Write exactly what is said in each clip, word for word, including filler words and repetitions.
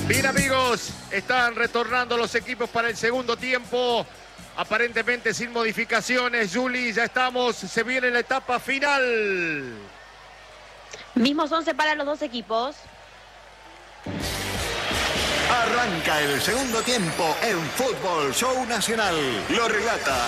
Bien, amigos, están retornando los equipos para el segundo tiempo, aparentemente sin modificaciones. Juli, ya estamos, se viene la etapa final. Mismos once para los dos equipos. Arranca el segundo tiempo en Fútbol Show Nacional. Lo relata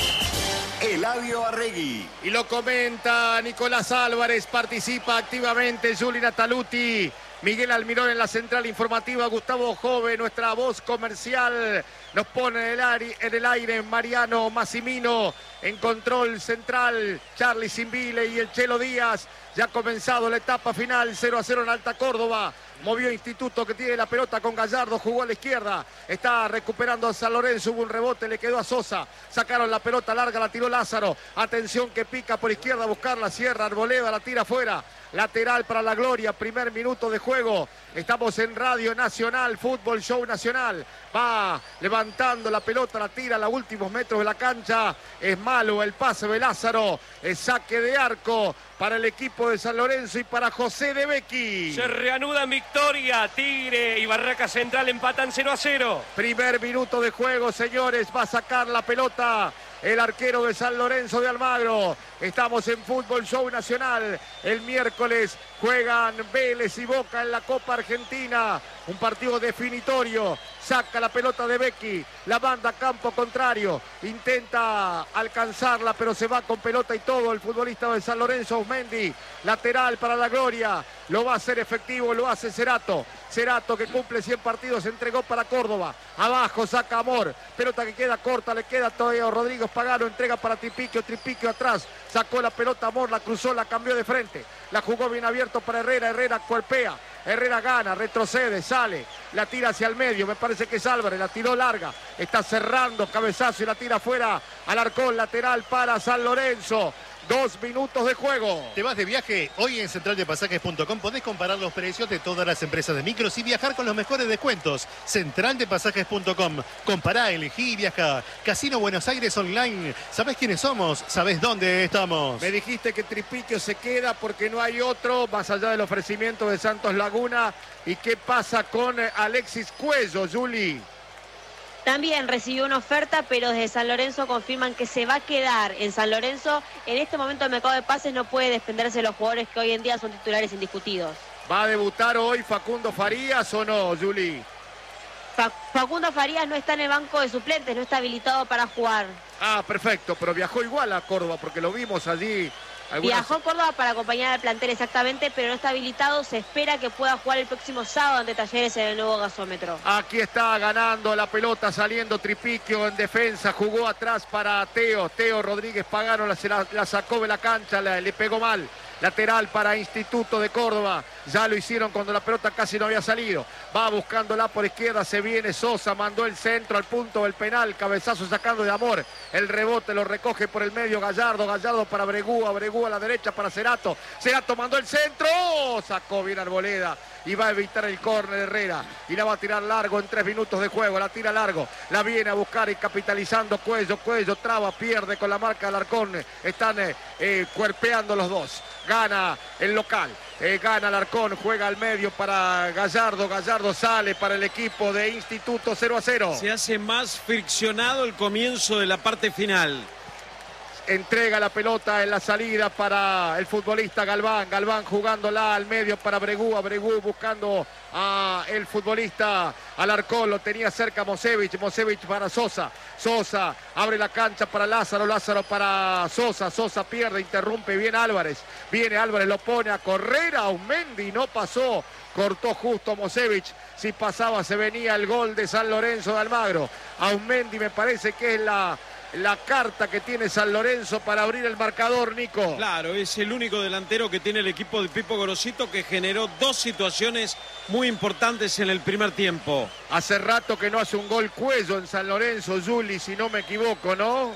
Eladio Arregui. Y lo comenta Nicolás Álvarez, participa activamente Juli Nataluti, Miguel Almirón en la central informativa, Gustavo Jove, nuestra voz comercial, nos pone en el aire, en el aire Mariano Massimino, en control central, Charlie Simbile y el Chelo Díaz. Ya ha comenzado la etapa final, cero a cero en Alta Córdoba. Movió Instituto, que tiene la pelota con Gallardo, jugó a la izquierda, está recuperando a San Lorenzo, hubo un rebote, le quedó a Sosa, sacaron la pelota larga, la tiró Lázaro, atención que pica por izquierda a buscar la Sierra, Arboleda la tira afuera, lateral para la Gloria, primer minuto de juego, estamos en Radio Nacional, Fútbol Show Nacional, va levantando la pelota, la tira a los últimos metros de la cancha, es malo el pase de Lázaro, el saque de arco para el equipo de San Lorenzo y para José de Becchi. Se reanuda en victoria, Tigre y Barraca Central empatan cero a cero. Primer minuto de juego, señores, va a sacar la pelota el arquero de San Lorenzo de Almagro. Estamos en Fútbol Show Nacional. El miércoles juegan Vélez y Boca en la Copa Argentina. Un partido definitorio. Saca la pelota de Becchi, la manda a campo contrario. Intenta alcanzarla, pero se va con pelota y todo el futbolista de San Lorenzo, Ausmendi. Lateral para la Gloria. Lo va a hacer efectivo, lo hace Cerato. Cerato, que cumple cien partidos, entregó para Córdoba. Abajo saca Amor. Pelota que queda corta, le queda todavía a Rodríguez Pagano. Entrega para Tripiquio, Tripiquio atrás. Sacó la pelota Amor, la cruzó, la cambió de frente. La jugó bien abierto para Herrera. Herrera cuerpea. Herrera gana, retrocede, sale. La tira hacia el medio, me parece que es Álvarez. La tiró larga. Está cerrando, cabezazo y la tira afuera. Alarcón, lateral para San Lorenzo. Dos minutos de juego. ¿Te vas de viaje? Hoy en central de pasajes punto com podés comparar los precios de todas las empresas de micros y viajar con los mejores descuentos. central de pasajes punto com. Compará, elegí y viaja. Casino Buenos Aires Online. ¿Sabés quiénes somos? ¿Sabés dónde estamos? Me dijiste que Tripiquio se queda porque no hay otro, más allá del ofrecimiento de Santos Laguna. ¿Y qué pasa con Alexis Cuello, Juli? También recibió una oferta, pero desde San Lorenzo confirman que se va a quedar en San Lorenzo. En este momento el mercado de pases no puede desprenderse de los jugadores que hoy en día son titulares indiscutidos. ¿Va a debutar hoy Facundo Farías o no, Juli? Facundo Farías no está en el banco de suplentes, no está habilitado para jugar. Ah, perfecto, pero viajó igual a Córdoba porque lo vimos allí. Algunas... Viajó a Córdoba para acompañar al plantel exactamente, pero no está habilitado. Se espera que pueda jugar el próximo sábado ante Talleres en el nuevo gasómetro. Aquí está ganando la pelota, saliendo Tripiquio en defensa. Jugó atrás para Teo. Teo Rodríguez Pagano la, la, la sacó de la cancha, la, le pegó mal. Lateral para Instituto de Córdoba. Ya lo hicieron cuando la pelota casi no había salido. Va buscándola por izquierda. Se viene Sosa. Mandó el centro al punto del penal. Cabezazo sacando de Amor. El rebote lo recoge por el medio Gallardo. Gallardo para Bregúa. Bregúa a la derecha para Cerato. Cerato mandó el centro. Sacó bien Arboleda. Y va a evitar el córner Herrera. Y la va a tirar largo en tres minutos de juego. La tira largo. La viene a buscar y capitalizando Cuello. Cuello traba, pierde con la marca del Alarcón. Están eh, eh, cuerpeando los dos. Gana el local, eh, gana Alarcón, juega al medio para Gallardo, Gallardo sale para el equipo de Instituto cero a cero. Se hace más friccionado el comienzo de la parte final. Entrega la pelota en la salida para el futbolista Galván, Galván jugándola al medio para Bregú, Bregú buscando a el futbolista Alarcón, lo tenía cerca Mosevich, Mosevich para Sosa, Sosa abre la cancha para Lázaro, Lázaro para Sosa, Sosa pierde, interrumpe bien Álvarez, viene Álvarez, lo pone a correr, Ausmendi no pasó, cortó justo Mosevich, si pasaba se venía el gol de San Lorenzo de Almagro. Ausmendi me parece que es la la carta que tiene San Lorenzo para abrir el marcador, Nico. Claro, es el único delantero que tiene el equipo de Pipo Gorosito, que generó dos situaciones muy importantes en el primer tiempo. Hace rato que no hace un gol Cuello en San Lorenzo, Juli, si no me equivoco, ¿no?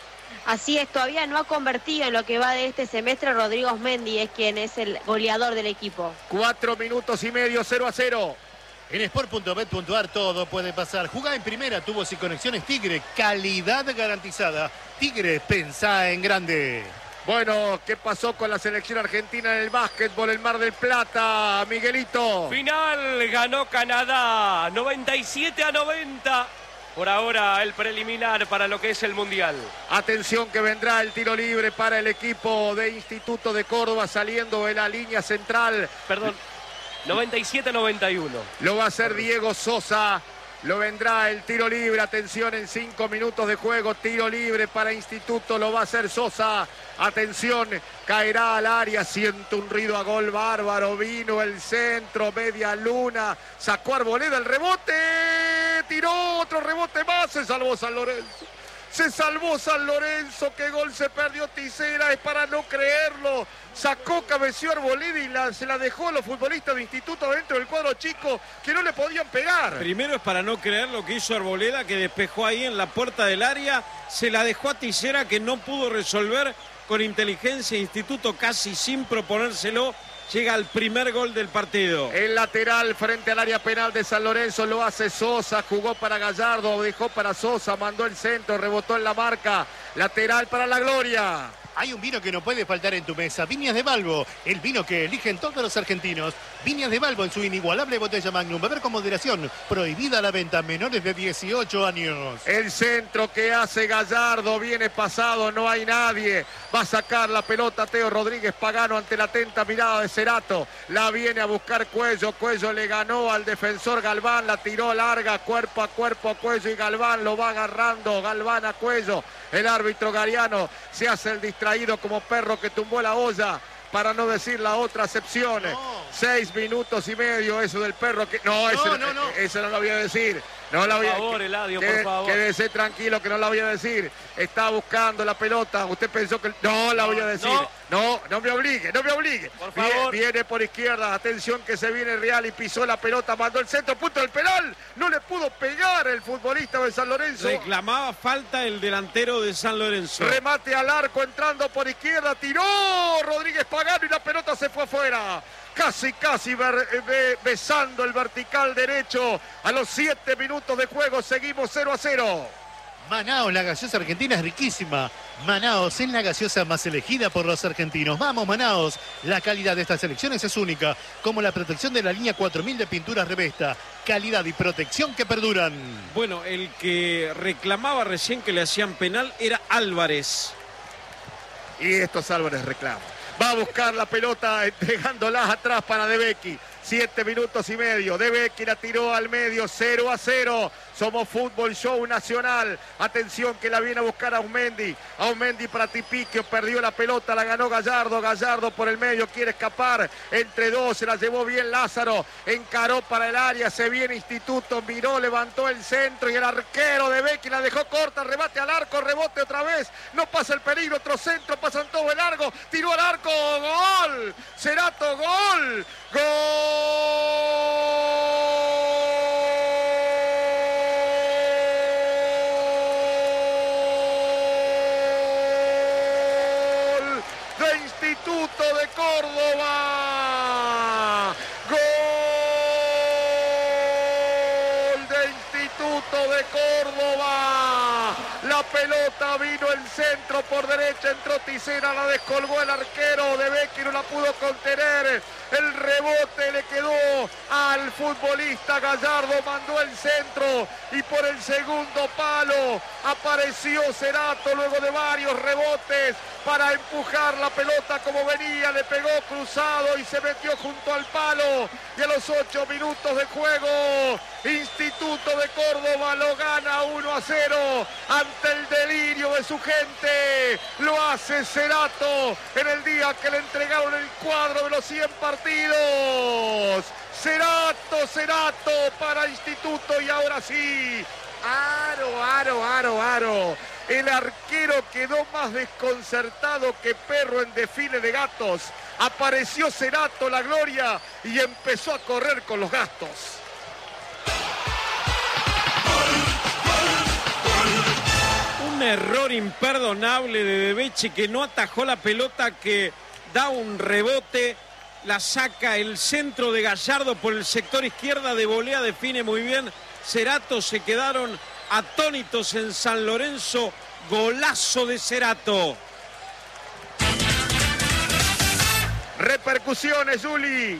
Así es, todavía no ha convertido en lo que va de este semestre. Rodrigo Ausmendi es quien es el goleador del equipo. Cuatro minutos y medio, cero a cero. En sport punto bet punto ar todo puede pasar. Jugá en primera, tubos y conexiones Tigre. Calidad garantizada. Tigre, pensá en grande. Bueno, ¿qué pasó con la selección argentina en el básquetbol, el Mar del Plata, Miguelito? Final, ganó Canadá, noventa y siete a noventa. Por ahora el preliminar para lo que es el Mundial. Atención que vendrá el tiro libre para el equipo de Instituto de Córdoba saliendo de la línea central. Perdón, noventa y siete a noventa y uno. Lo va a hacer Diego Sosa. Lo vendrá el tiro libre, atención en cinco minutos de juego, tiro libre para Instituto, lo va a hacer Sosa, atención, caerá al área, siente un ruido a gol bárbaro, vino el centro, media luna, sacó Arboleda el rebote, tiró otro rebote más, se salvó San Lorenzo. Se salvó San Lorenzo, qué gol se perdió Tisera, es para no creerlo. Sacó, cabeció Arboleda y la, se la dejó a los futbolistas de Instituto dentro del cuadro chico que no le podían pegar. Primero es para no creer lo que hizo Arboleda, que despejó ahí en la puerta del área, se la dejó a Tisera que no pudo resolver con inteligencia. Instituto casi sin proponérselo. Llega al primer gol del partido. El lateral frente al área penal de San Lorenzo lo hace Sosa, jugó para Gallardo, dejó para Sosa, mandó el centro, rebotó en la marca. Lateral para la Gloria. Hay un vino que no puede faltar en tu mesa, Viñas de Balbo, el vino que eligen todos los argentinos. Viñas de Balbo en su inigualable botella Magnum, beber con moderación, prohibida la venta a menores de dieciocho años. El centro que hace Gallardo, viene pasado, no hay nadie. Va a sacar la pelota Teo Rodríguez Pagano ante la atenta mirada de Cerato. La viene a buscar Cuello, Cuello le ganó al defensor Galván, la tiró larga, cuerpo a cuerpo a Cuello y Galván lo va agarrando, Galván a Cuello. El árbitro Gariano se hace el distraído como perro que tumbó la olla, para no decir la otra acepción. No. Seis minutos y medio eso del perro que... No, no, ese, no, no. ese no lo voy a decir. No por la voy a... favor, Eladio, que, por favor. Quédese tranquilo que no la voy a decir. Está buscando la pelota. Usted pensó que... No la voy a decir. No, no, no me obligue, no me obligue. Por favor. Viene, viene por izquierda. Atención que se viene Real y pisó la pelota. Mandó el centro, punto del penal. No le pudo pegar el futbolista de San Lorenzo. Reclamaba falta el delantero de San Lorenzo. Remate al arco entrando por izquierda. Tiró Rodríguez Pagano y la pelota se fue afuera. Casi, casi ver, be, besando el vertical derecho. A los siete minutos de juego seguimos cero a cero. Manaos, la gaseosa argentina es riquísima. Manaos es la gaseosa más elegida por los argentinos. Vamos, Manaos. La calidad de estas selecciones es única, como la protección de la línea cuatro mil de pinturas Revesta. Calidad y protección que perduran. Bueno, el que reclamaba recién que le hacían penal era Álvarez. Y estos Álvarez reclaman. Va a buscar la pelota entregándola atrás para De Becchi. Siete minutos y medio. De Becchi la tiró al medio. cero a cero. Somos Fútbol Show Nacional. Atención que la viene a buscar Aumendi. Aumendi para Tipiquio. Perdió la pelota. La ganó Gallardo. Gallardo por el medio. Quiere escapar. Entre dos. Se la llevó bien Lázaro. Encaró para el área. Se viene Instituto. Miró. Levantó el centro. Y el arquero De Becchi la dejó corta. Rebate al arco. Rebote otra vez. No pasa el peligro. Otro centro. Pasan todo el largo. Tiró al arco. Gol. Cerato. Gol. Gol. De Instituto de Córdoba. Gol de Instituto de Córdoba. La pelota vino el centro por derecha, entró Tisera, la descolgó el arquero. De Becchi no la pudo contener. El rebote le quedó al futbolista Gallardo, mandó el centro y por el segundo palo apareció Cerato luego de varios rebotes para empujar la pelota como venía, le pegó cruzado y se metió junto al palo. Y a los ocho minutos de juego, Instituto de Córdoba lo gana uno a cero ante el delirio de su gente. Lo hace Cerato en el día que le entregaron el cuadro de los cien partidos. Cerato, Cerato para Instituto y ahora sí. Aro, aro, aro, aro. El arquero quedó más desconcertado que perro en desfile de gatos. Apareció Cerato, la gloria, y empezó a correr con los gastos. Un error imperdonable de De Becchi que no atajó la pelota, que da un rebote, la saca el centro de Gallardo por el sector izquierda, de volea define muy bien Cerato. Se quedaron atónitos en San Lorenzo. Golazo de Cerato. Repercusiones, Juli.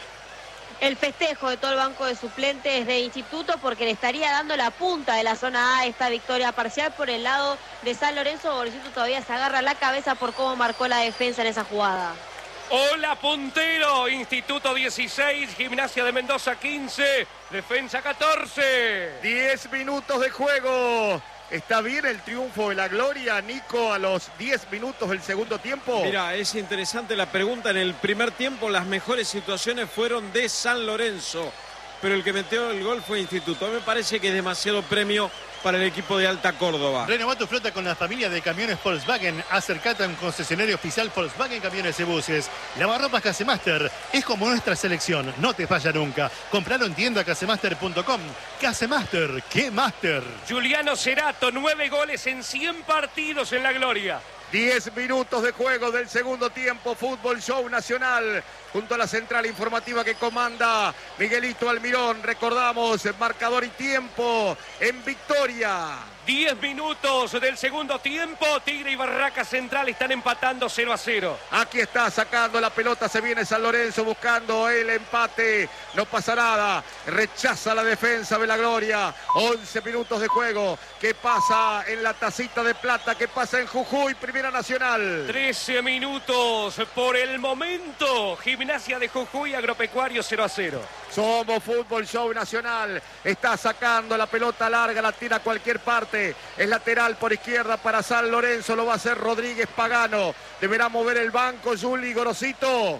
El festejo de todo el banco de suplentes de Instituto, porque le estaría dando la punta de la zona A esta victoria parcial por el lado de San Lorenzo. Gorosito todavía se agarra la cabeza por cómo marcó la defensa en esa jugada. Hola, puntero. Instituto dieciséis, Gimnasia de Mendoza quince, Defensa catorce. diez minutos de juego. ¿Está bien el triunfo de la Gloria, Nico, a los diez minutos del segundo tiempo? Mira, es interesante la pregunta. En el primer tiempo las mejores situaciones fueron de San Lorenzo, pero el que metió el gol fue Instituto. Me parece que es demasiado premio para el equipo de Alta Córdoba. Renová tu flota con la familia de camiones Volkswagen. Acercate a un concesionario oficial Volkswagen Camiones y Buses. Lavarropas Casemaster es como nuestra selección, no te falla nunca. Compralo en tienda casemaster punto com. Casemaster, ¡qué máster! Juliano Cerato, nueve goles en cien partidos en la Gloria. diez minutos de juego del segundo tiempo. Fútbol Show Nacional junto a la central informativa que comanda Miguelito Almirón. Recordamos el marcador y tiempo en victoria. diez minutos del segundo tiempo. Tigre y Barraca Central están empatando cero a cero. Aquí está sacando la pelota. Se viene San Lorenzo buscando el empate. No pasa nada. Rechaza la defensa de la Gloria. once minutos de juego. ¿Qué pasa en la tacita de plata? ¿Qué pasa en Jujuy? Primera Nacional. trece minutos por el momento. Gimnasia de Jujuy, Agropecuario cero a cero. Somos Fútbol Show Nacional. Está sacando la pelota larga, la tira a cualquier parte. Es lateral por izquierda para San Lorenzo. Lo va a hacer Rodríguez Pagano. Deberá mover el banco, Juli Gorosito.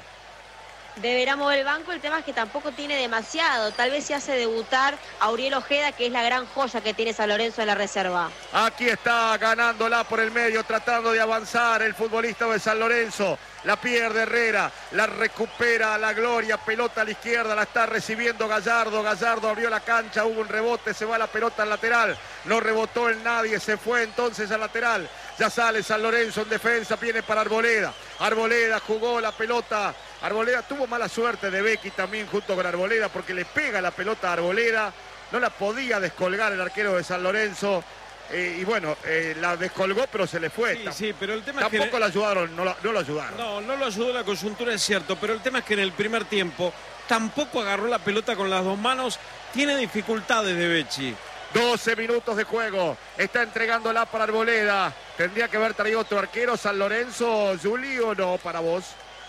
Deberá mover el banco, el tema es que tampoco tiene demasiado. Tal vez se hace debutar a Uriel Ojeda, que es la gran joya que tiene San Lorenzo en la reserva. Aquí está ganándola por el medio, tratando de avanzar el futbolista de San Lorenzo. La pierde Herrera, la recupera la Gloria, pelota a la izquierda, la está recibiendo Gallardo. Gallardo abrió la cancha, hubo un rebote, se va la pelota al lateral. No rebotó en nadie, se fue entonces al lateral. Ya sale San Lorenzo en defensa, viene para Arboleda. Arboleda jugó la pelota. Arboleda tuvo mala suerte de Becky también junto con Arboleda porque le pega la pelota a Arboleda. No la podía descolgar el arquero de San Lorenzo. Eh, y bueno, eh, la descolgó pero se le fue. Sí, sí, pero el tema Tampoco es que... la ayudaron, no, la, no lo ayudaron. No, no lo ayudó la coyuntura, es cierto, pero el tema es que en el primer tiempo tampoco agarró la pelota con las dos manos. Tiene dificultades de Becci. doce minutos de juego. Está entregándola para Arboleda. Tendría que haber traído otro arquero San Lorenzo, Juli, o no para vos.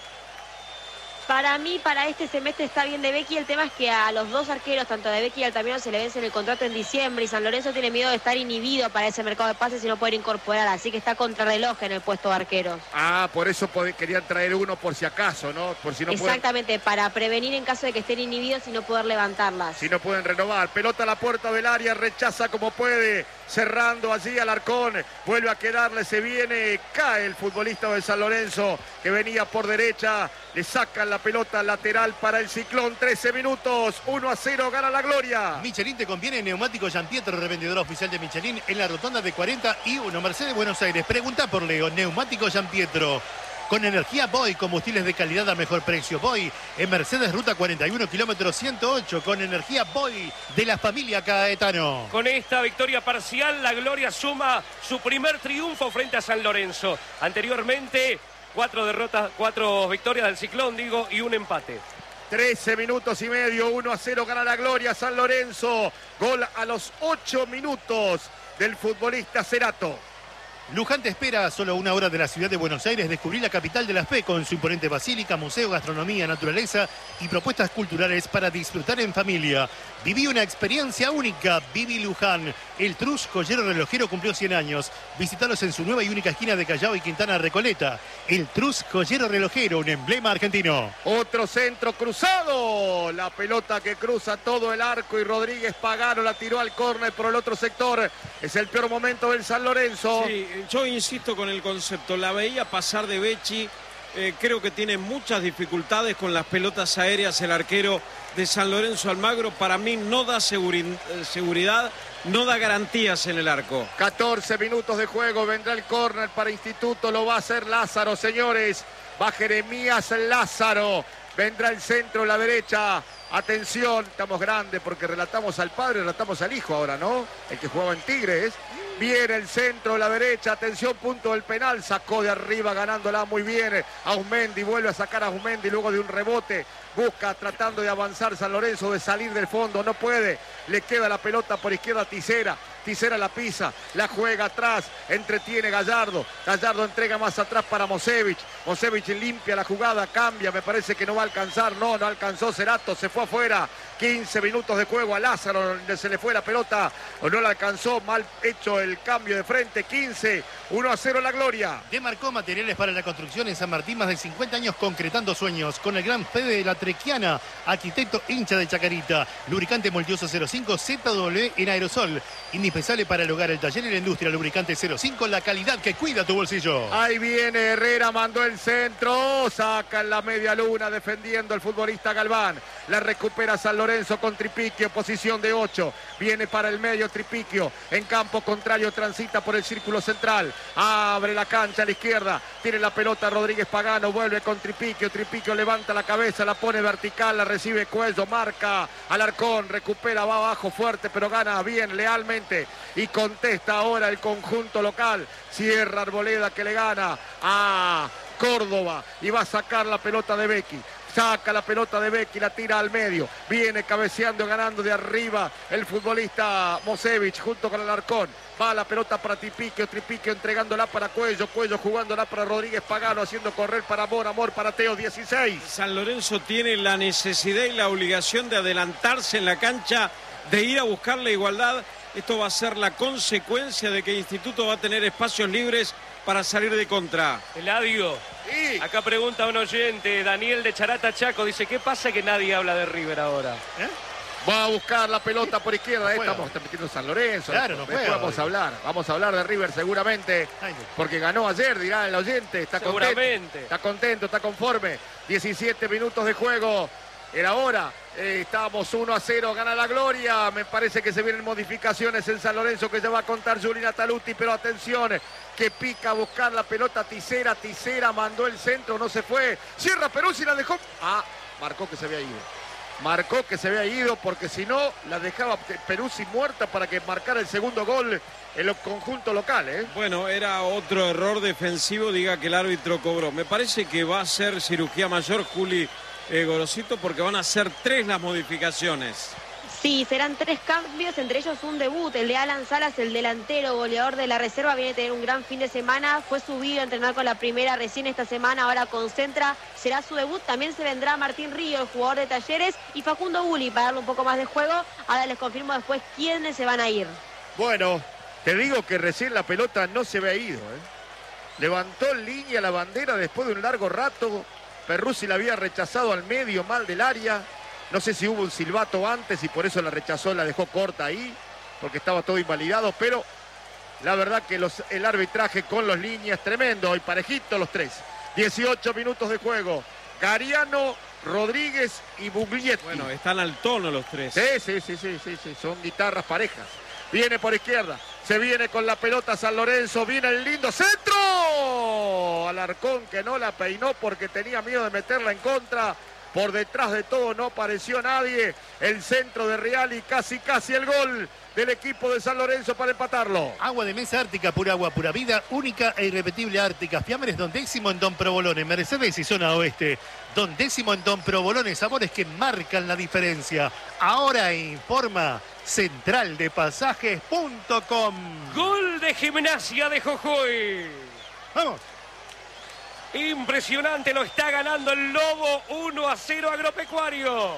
Para mí, para este semestre está bien de Becky. El tema es que a los dos arqueros, tanto de Becky y Altamirano, se le vence el contrato en diciembre y San Lorenzo tiene miedo de estar inhibido para ese mercado de pases y no poder incorporar. Así que está contrarreloj en el puesto de arqueros. Ah, por eso querían traer uno por si acaso, ¿no? Por si no Exactamente, pueden... para prevenir en caso de que estén inhibidos y no poder levantarlas. Si no pueden renovar. Pelota a la puerta del área, rechaza como puede. Cerrando allí Alarcón, vuelve a quedarle, se viene, cae el futbolista de San Lorenzo que venía por derecha, le sacan la pelota lateral para el Ciclón, trece minutos, uno a cero, gana la Gloria. Michelin te conviene, neumático Giampietro, revendedora oficial de Michelin en la rotonda de cuarenta y uno, Mercedes, Buenos Aires. Pregunta por Leo, neumático Giampietro. Con energía Boy, combustibles de calidad a mejor precio. Boy, en Mercedes, ruta cuarenta y uno, kilómetro ciento ocho, con energía Boy de la familia Caetano. Con esta victoria parcial, la Gloria suma su primer triunfo frente a San Lorenzo. Anteriormente, cuatro derrotas, cuatro victorias del Ciclón, digo, y un empate. trece minutos y medio, uno a cero, gana la Gloria San Lorenzo. Gol a los ocho minutos del futbolista Cerato. Luján te espera a solo una hora de la ciudad de Buenos Aires. Descubrí la capital de la fe con su imponente basílica, museo, gastronomía, naturaleza y propuestas culturales para disfrutar en familia. Viví una experiencia única. Viví Luján. El Trus Joyero Relojero cumplió cien años. Visítalos en su nueva y única esquina de Callao y Quintana Recoleta. El Trus Joyero Relojero, un emblema argentino. Otro centro cruzado. La pelota que cruza todo el arco y Rodríguez Pagano la tiró al córner por el otro sector. Es el peor momento del San Lorenzo. Sí, yo insisto con el concepto. La veía pasar de Becci. Eh, creo que tiene muchas dificultades con las pelotas aéreas el arquero de San Lorenzo Almagro. Para mí no da seguri- seguridad, no da garantías en el arco. catorce minutos de juego, vendrá el córner para Instituto, lo va a hacer Lázaro, señores. Va Jeremías Lázaro, vendrá el centro, la derecha. Atención, estamos grandes porque relatamos al padre, relatamos al hijo ahora, ¿no? El que jugaba en Tigres. Viene el centro, la derecha, atención, punto del penal, sacó de arriba ganándola muy bien Auzmendi, vuelve a sacar a Auzmendi luego de un rebote, busca tratando de avanzar San Lorenzo, de salir del fondo, no puede, le queda la pelota por izquierda a Tisera, Tisera la pisa, la juega atrás, entretiene Gallardo, Gallardo entrega más atrás para Mosevich, Mosevich limpia la jugada, cambia, me parece que no va a alcanzar, no, no alcanzó Cerato, se fue afuera, quince minutos de juego a Lázaro, donde se le fue la pelota, o no la alcanzó, mal hecho el cambio de frente, quince, uno a cero la gloria. Demarcó materiales para la construcción en San Martín, más de cincuenta años concretando sueños, con el gran Fede de la Trequiana, arquitecto hincha de Chacarita, lubricante Multioso cero cinco Z W en aerosol, indispensable para el hogar, el taller y la industria, lubricante cero cinco, la calidad que cuida tu bolsillo. Ahí viene Herrera, mandó el centro, saca en la media luna defendiendo el futbolista Galván, la recupera San Lorenzo con Tripiquio, posición de ocho, viene para el medio Tripiquio, en campo contrario transita por el círculo central, abre la cancha a la izquierda, tiene la pelota Rodríguez Pagano, vuelve con Tripiquio, Tripiquio levanta la cabeza, la pone vertical, la recibe Cuello, marca Alarcón, recupera, va abajo fuerte, pero gana bien, lealmente, y contesta ahora el conjunto local, cierra Arboleda que le gana a Córdoba, y va a sacar la pelota de Becchi. Saca la pelota de Becchi, la tira al medio. Viene cabeceando, ganando de arriba el futbolista Mosevich junto con Alarcón. Va la pelota para Tripiquio, Tripiquio entregándola para Cuello, Cuello jugándola para Rodríguez Pagano, haciendo correr para Amor, Amor para Teo, dieciséis. San Lorenzo tiene la necesidad y la obligación de adelantarse en la cancha, de ir a buscar la igualdad. Esto va a ser la consecuencia de que el Instituto va a tener espacios libres para salir de contra. Eladio, Sí. acá pregunta un oyente, Daniel de Charata Chaco, dice, ¿qué pasa que nadie habla de River ahora? ¿Eh? Va a buscar la pelota por izquierda. No Estamos juega. metiendo San Lorenzo. Claro, no Después juega vamos a hoy. hablar. Vamos a hablar de River seguramente. Ay, no. Porque ganó ayer, dirá el oyente. Está contento. Seguramente. Está contento, está conforme. diecisiete minutos de juego. Era hora. Eh, estamos uno a cero. Gana la gloria. Me parece que se vienen modificaciones en San Lorenzo que ya va a contar Julina Taluti. Pero atención, que pica a buscar la pelota Tisera. Tisera mandó el centro, no se fue. Cierra Peruzzi, la dejó. Ah, marcó que se había ido. Marcó que se había ido porque si no la dejaba Peruzzi muerta para que marcara el segundo gol en el conjunto local, ¿eh? Bueno, era otro error defensivo, diga que el árbitro cobró. Me parece que va a ser cirugía mayor, Juli eh, Gorosito, porque van a ser tres las modificaciones. Sí, serán tres cambios, entre ellos un debut, el de Alan Salas, el delantero goleador de la reserva, viene a tener un gran fin de semana, fue subido a entrenar con la primera recién esta semana, ahora concentra, será su debut, también se vendrá Martín Río, el jugador de Talleres, y Facundo Uli para darle un poco más de juego, ahora les confirmo después quiénes se van a ir. Bueno, te digo que recién la pelota no se había ido, ¿eh? Levantó en línea la bandera después de un largo rato, Peruzzi la había rechazado al medio mal del área. No sé si hubo un silbato antes y por eso la rechazó, la dejó corta ahí, porque estaba todo invalidado, pero la verdad que los, el arbitraje con los líneas tremendo y parejito los tres. dieciocho minutos de juego. Gariano, Rodríguez y Buglietti. Bueno, están al tono los tres. Sí, sí, sí, sí, sí, sí, son guitarras parejas. Viene por izquierda, se viene con la pelota San Lorenzo, viene el lindo centro. Alarcón que no la peinó porque tenía miedo de meterla en contra. Por detrás de todo no apareció nadie. El centro de Real y casi casi el gol del equipo de San Lorenzo para empatarlo. Agua de mesa Ártica, pura agua, pura vida, única e irrepetible Ártica. Fiambres Don Décimo en Don Provolone, Mercedes y zona oeste. Don Décimo en Don Provolone, sabores que marcan la diferencia. Ahora informa central de pasajes punto com. Gol de Gimnasia de Jujuy. Vamos. Impresionante, lo está ganando el Lobo, uno a cero Agropecuario.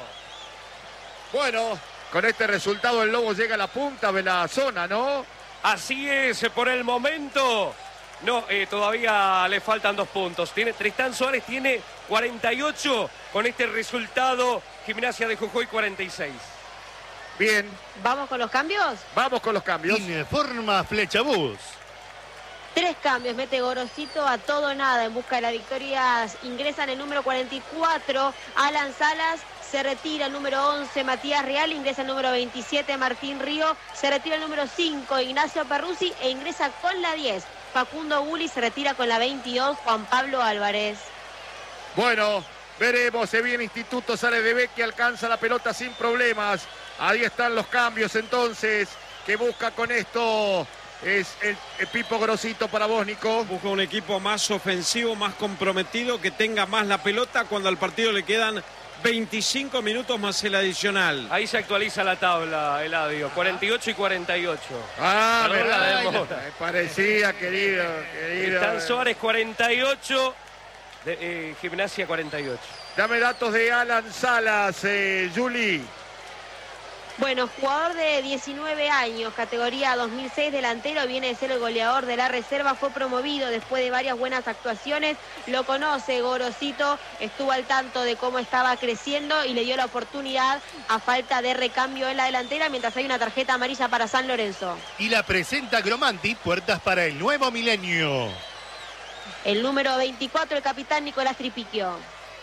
Bueno, con este resultado el Lobo llega a la punta de la zona, ¿no? Así es, por el momento. No, eh, todavía le faltan dos puntos. Tiene, Tristán Suárez tiene cuarenta y ocho. Con este resultado, Gimnasia de Jujuy cuarenta y seis. Bien, ¿Vamos con los cambios? vamos con los cambios. Informa Flechabús. Tres cambios, mete Gorosito a todo nada en busca de la victoria. Ingresan el número cuarenta y cuatro, Alan Salas, se retira el número once, Matías Real, ingresa el número veintisiete, Martín Río, se retira el número cinco, Ignacio Peruzzi, e ingresa con la diez, Facundo Uli, se retira con la veintidós, Juan Pablo Álvarez. Bueno, veremos, se viene Instituto, sale de Becchi, alcanza la pelota sin problemas. Ahí están los cambios entonces, que busca con esto es el, el Pipo Grosito para vos, Nico. Busca un equipo más ofensivo, más comprometido, que tenga más la pelota cuando al partido le quedan veinticinco minutos más el adicional. Ahí se actualiza la tabla, Eladio. cuarenta y ocho y cuarenta y ocho. Ah, Perdón me, la ay, demora. me parecía, querido, querido. Están Suárez cuarenta y ocho, de, eh, Gimnasia cuarenta y ocho. Dame datos de Alan Salas, eh, Juli. Bueno, jugador de diecinueve años, categoría dos mil seis, delantero, viene de ser el goleador de la reserva, fue promovido después de varias buenas actuaciones, lo conoce Gorosito, estuvo al tanto de cómo estaba creciendo y le dio la oportunidad a falta de recambio en la delantera, mientras hay una tarjeta amarilla para San Lorenzo. Y la presenta Gromanti, puertas para el nuevo milenio. El número veinticuatro, el capitán Nicolás Tripiquio.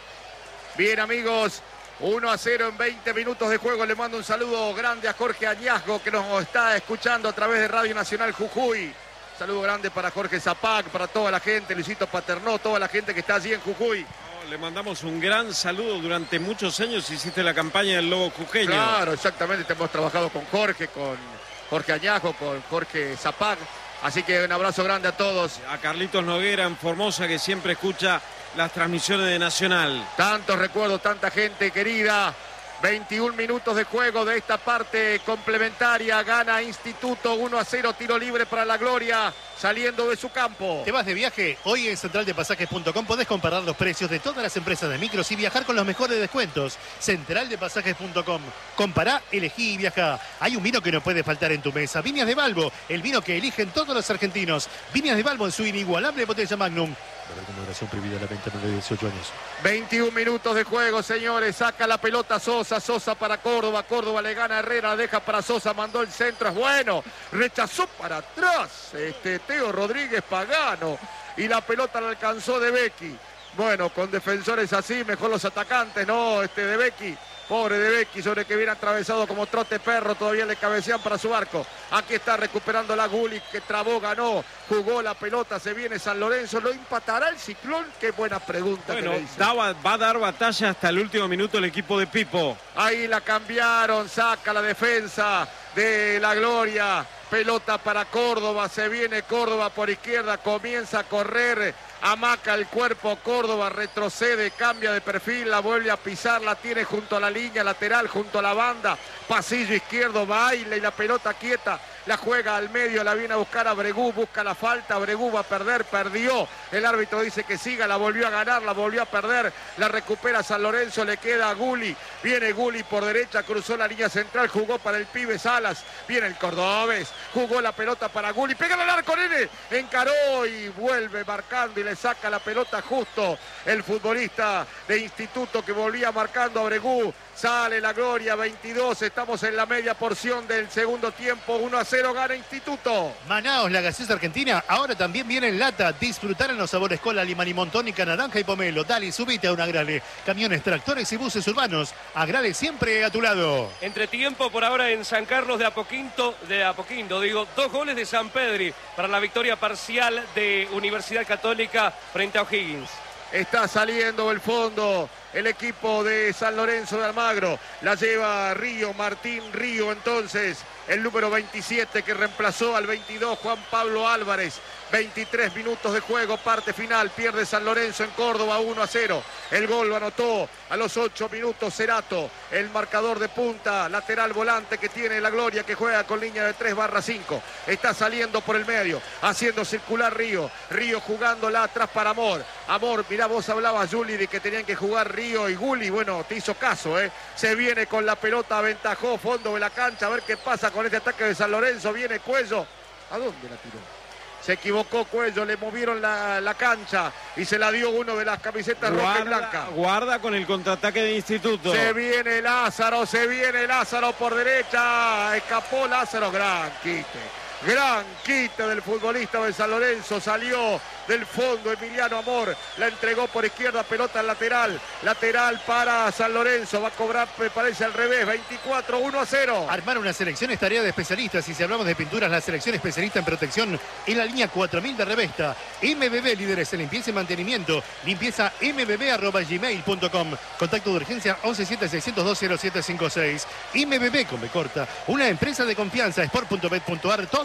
Bien, amigos. uno a cero en veinte minutos de juego. Le mando un saludo grande a Jorge Añasgo, que nos está escuchando a través de Radio Nacional Jujuy. Saludo grande para Jorge Zapac, para toda la gente, Luisito Paternó, toda la gente que está allí en Jujuy. No, le mandamos un gran saludo. Durante muchos años hiciste la campaña del Lobo Jujeño. Claro, exactamente. Hemos trabajado con Jorge, con Jorge Añasgo, con Jorge Zapac. Así que un abrazo grande a todos. A Carlitos Noguera en Formosa, que siempre escucha las transmisiones de Nacional. Tantos recuerdos, tanta gente querida. veintiún minutos de juego de esta parte complementaria. Gana Instituto uno a cero, tiro libre para la Gloria, saliendo de su campo. ¿Te vas de viaje? Hoy en central de pasajes punto com podés comparar los precios de todas las empresas de micros y viajar con los mejores descuentos. central de pasajes punto com. Compará, elegí y viajá. Hay un vino que no puede faltar en tu mesa. Viñas de Balbo, el vino que eligen todos los argentinos. Viñas de Balbo en su inigualable botella Magnum. La verdad, moderación prohibida a la venta de dieciocho años. veintiún minutos de juego, señores. Saca la pelota Sosa. Sosa para Córdoba. Córdoba le gana a Herrera. La deja para Sosa. Mandó el centro. Es bueno. Rechazó para atrás. Este Teo Rodríguez Pagano. Y la pelota la alcanzó De Becchi. Bueno, con defensores así, mejor los atacantes, ¿no? Este De Becchi. Pobre De Becchi, sobre que viene atravesado como trote perro, todavía le cabecean para su arco. Aquí está recuperando la Gulli, que trabó, ganó, jugó la pelota, se viene San Lorenzo. ¿Lo empatará el Ciclón? Qué buena pregunta Bueno, que le hice. daba, va a dar batalla hasta el último minuto el equipo de Pipo. Ahí la cambiaron, saca la defensa de la Gloria. Pelota para Córdoba, se viene Córdoba por izquierda, comienza a correr, amaca el cuerpo, Córdoba retrocede, cambia de perfil, la vuelve a pisar, la tiene junto a la línea lateral, junto a la banda, pasillo izquierdo, baila y la pelota quieta, la juega al medio, la viene a buscar a Bregú, busca la falta, Bregú va a perder, perdió, el árbitro dice que siga, la volvió a ganar, la volvió a perder, la recupera San Lorenzo, le queda a Gulli, viene Gulli por derecha, cruzó la línea central, jugó para el pibe Salas, viene el cordobés, jugó la pelota para Gulli, pega al arco, nene, encaró y vuelve marcando y le saca la pelota justo el futbolista de Instituto que volvía marcando a Bregú. Sale la Gloria, veintidós, estamos en la media porción del segundo tiempo, uno a cero gana Instituto. Manaos, la gaseosa argentina, ahora también viene en lata. Disfrutar en los sabores cola, limón y montónica, naranja y pomelo. Dale, subite a un Agrale. Camiones, tractores y buses urbanos. Agrale siempre a tu lado. Entre tiempo por ahora en San Carlos de Apoquinto, de Apoquindo, digo, dos goles de San Pedri para la victoria parcial de Universidad Católica frente a O'Higgins. Está saliendo el fondo el equipo de San Lorenzo de Almagro. La lleva Río, Martín Río entonces. El número veintisiete que reemplazó al veintidós, Juan Pablo Álvarez. veintitrés minutos de juego, parte final. Pierde San Lorenzo en Córdoba uno a cero. El gol lo anotó a los ocho minutos Cerato. El marcador de punta, lateral volante que tiene la Gloria, que juega con línea de tres barra cinco. Está saliendo por el medio, haciendo circular Río. Río jugándola atrás para Amor. Amor, mirá, vos hablabas, Juli, de que tenían que jugar Río y Gulli. Bueno, te hizo caso, ¿eh? Se viene con la pelota, aventajó fondo de la cancha. A ver qué pasa con este ataque de San Lorenzo. Viene Cuello. ¿A dónde la tiró? Se equivocó Cuello, le movieron la, la cancha y se la dio uno de las camisetas roja y blanca. Guarda con el contraataque de Instituto. Se viene Lázaro, se viene Lázaro por derecha. Escapó Lázaro, gran quite. Gran quite del futbolista de San Lorenzo. Salió del fondo Emiliano Amor. La entregó por izquierda, pelota al lateral. Lateral para San Lorenzo. Va a cobrar, me parece, al revés. veinticuatro, uno a cero. Armar una selección es tarea de especialistas. Y si hablamos de pinturas, la selección especialista en protección en la línea cuatro mil de Revesta. M B B, líderes en limpieza y mantenimiento. Limpieza m b b arroba gmail punto com. Contacto de urgencia once siete seis cero dos cero siete cinco seis. M B B con B corta. Una empresa de confianza. sport punto bet punto ar. Todo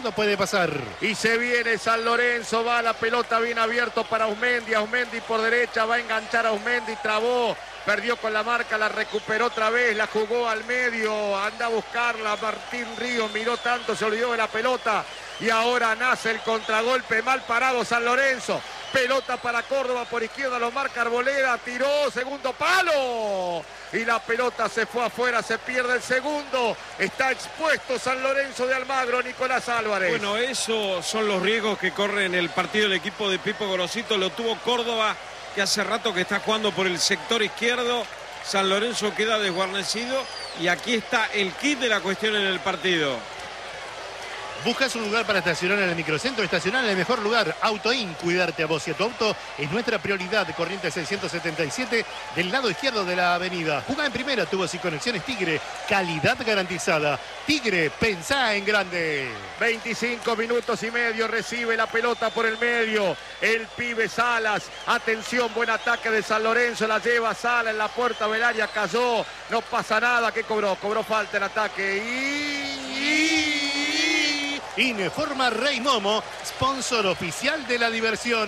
todo puede pasar. Y se viene San Lorenzo, va la pelota bien abierto para Ausmendi, Ausmendi por derecha, va a enganchar a Ausmendi, trabó, perdió con la marca, la recuperó otra vez, la jugó al medio, anda a buscarla, Martín Ríos miró tanto, se olvidó de la pelota y ahora nace el contragolpe, mal parado San Lorenzo. Pelota para Córdoba, por izquierda lo marca Arboleda, tiró, segundo palo. Y la pelota se fue afuera, se pierde el segundo. Está expuesto San Lorenzo de Almagro, Nicolás Álvarez. Bueno, esos son los riesgos que corre en el partido el equipo de Pipo Gorosito. Lo tuvo Córdoba, que hace rato que está jugando por el sector izquierdo. San Lorenzo queda desguarnecido y aquí está el kit de la cuestión en el partido. ¿Buscas un lugar para estacionar en el microcentro? Estacionar en el mejor lugar. AutoIn, cuidarte a vos y a tu auto es nuestra prioridad. Corrientes seiscientos setenta y siete del lado izquierdo de la avenida. Juga en primera, tubos y conexiones Tigre. Calidad garantizada. Tigre, pensá en grande. veinticinco minutos y medio, recibe la pelota por el medio. El pibe Salas. Atención, buen ataque de San Lorenzo. La lleva Salas en la puerta del área, cayó. No pasa nada. ¿Qué cobró? Cobró falta en ataque. Y... y... Informa Rey Momo, sponsor oficial de la diversión.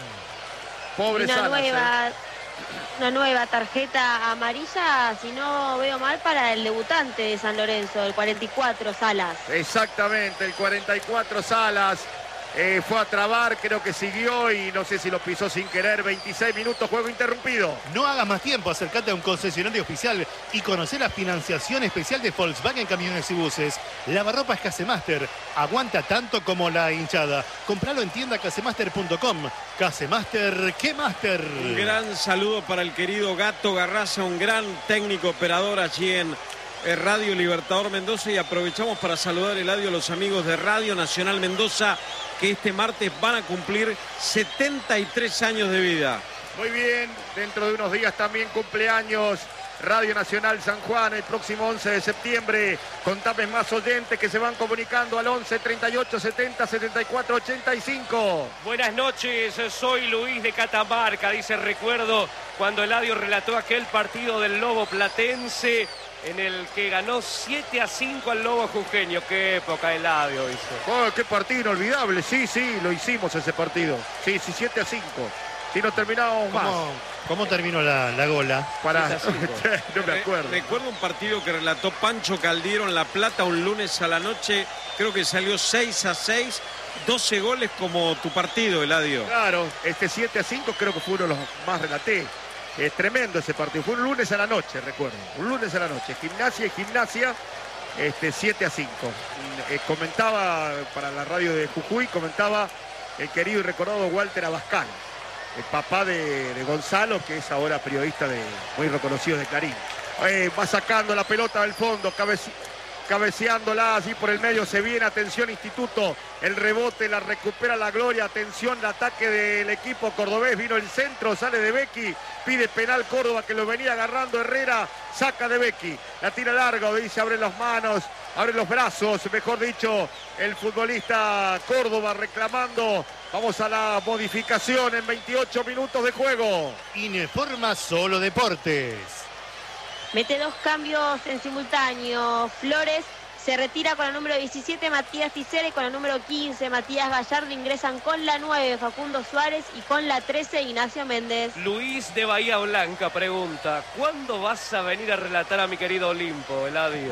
Pobre una Salas, nueva, eh. una nueva tarjeta amarilla, si no veo mal, para el debutante de San Lorenzo, el cuarenta y cuatro, Salas. Exactamente, el cuarenta y cuatro Salas. Eh, fue a trabar, creo que siguió y no sé si lo pisó sin querer. veintiséis minutos, juego interrumpido. No hagas más tiempo, acércate a un concesionario oficial y conocer la financiación especial de Volkswagen Camiones y Buses. Lavarropas Casemaster, aguanta tanto como la hinchada. Compralo en tienda casemaster punto com. Casemaster, ¿qué Master? Un gran saludo para el querido Gato Garraza, un gran técnico operador allí en Radio Libertador Mendoza, y aprovechamos para saludar, Eladio, a los amigos de Radio Nacional Mendoza, que este martes van a cumplir setenta y tres años de vida. Muy bien, dentro de unos días también cumpleaños Radio Nacional San Juan, el próximo once de septiembre. Contame más oyentes que se van comunicando al once, treinta y ocho, setenta, setenta y cuatro, ochenta y cinco. Buenas noches, soy Luis de Catamarca. Dice, recuerdo cuando Eladio relató aquel partido del Lobo Platense en el que ganó siete a cinco al Lobo Jujeño. Qué época, Eladio, dice. Oh, qué partido inolvidable. Sí, sí, lo hicimos ese partido. Sí, sí, siete a cinco. Si no terminábamos más. ¿Cómo, cómo terminó la, la gola? Para... siete no me acuerdo. Re recuerdo un partido que relató Pancho Caldiero en La Plata un lunes a la noche. Creo que salió seis a seis. doce goles como tu partido, Eladio. Claro, este siete a cinco creo que fue uno de los más relaté. Es tremendo ese partido. Fue un lunes a la noche, recuerdo. Un lunes a la noche. Gimnasia y Gimnasia, este, siete a cinco. Eh, comentaba para la radio de Jujuy, comentaba el querido y recordado Walter Abascal, el papá de, de Gonzalo, que es ahora periodista de, muy reconocido de Clarín. Eh, va sacando la pelota del fondo, cabece, cabeceándola así por el medio, se viene, atención Instituto, el rebote, la recupera la Gloria, atención, el ataque del equipo cordobés, vino el centro, sale de Becky, pide penal Córdoba que lo venía agarrando Herrera, saca de Becky, la tira larga, dice, abre las manos, abre los brazos, mejor dicho, el futbolista Córdoba reclamando. Vamos a la modificación en veintiocho minutos de juego. Informa Solo Deportes. Mete dos cambios en simultáneo. Flores se retira con la número diecisiete, Matías Ticera, y con la número quince, Matías Gallardo. Ingresan con la nueve, Facundo Suárez, y con la trece, Ignacio Méndez. Luis de Bahía Blanca pregunta, ¿cuándo vas a venir a relatar a mi querido Olimpo, Eladio?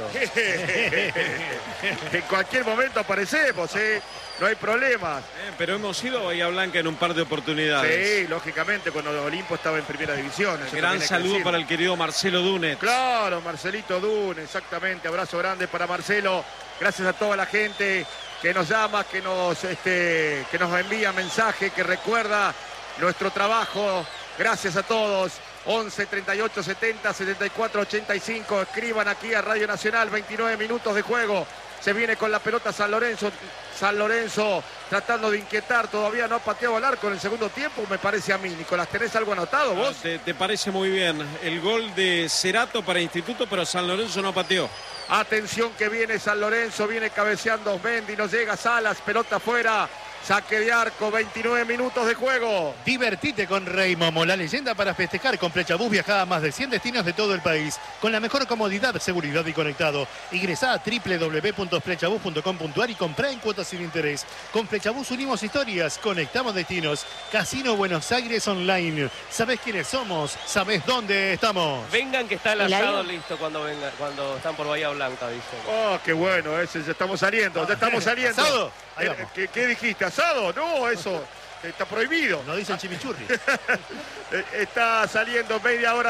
En cualquier momento aparecemos, ¿eh? No hay problemas. Eh, pero hemos ido a Bahía Blanca en un par de oportunidades. Sí, lógicamente, cuando Olimpo estaba en primera división. Eso Gran saludo para el querido Marcelo Dunet. Claro, Marcelito Dunet, exactamente. Abrazo grande para Marcelo. Gracias a toda la gente que nos llama, que nos, este, que nos envía mensaje, que recuerda nuestro trabajo. Gracias a todos. once, treinta y ocho, setenta, setenta y cuatro, ochenta y cinco. Escriban aquí a Radio Nacional, veintinueve minutos de juego. Se viene con la pelota San Lorenzo. San Lorenzo tratando de inquietar. Todavía no ha pateado al arco en el segundo tiempo, me parece a mí. Nicolás, ¿tenés algo anotado vos? Ah, te, te parece muy bien. El gol de Cerato para Instituto, pero San Lorenzo no pateó. Atención que viene San Lorenzo. Viene cabeceando Osmendi. No llega Salas. Pelota afuera. Saque de arco, veintinueve minutos de juego. Divertite con Rey Momo, la leyenda para festejar. Con Flechabús viaja a más de cien destinos de todo el país, con la mejor comodidad, seguridad y conectado. Ingresá a doble u doble u doble u punto flechabús punto com punto a r y comprá en cuotas sin interés. Con Flechabús unimos historias, conectamos destinos. Casino Buenos Aires Online. ¿Sabés quiénes somos? ¿Sabés dónde estamos? Vengan que está el ¿Hilario? asado listo cuando venga, cuando están por Bahía Blanca, dicen. Oh, qué bueno, ese, ya estamos saliendo, ya estamos saliendo. ¿Asado? Ahí Eh, vamos. ¿Qué, qué dijiste? ¿Asado? No, eso está prohibido. No dicen chimichurri. Eh, Está saliendo media hora.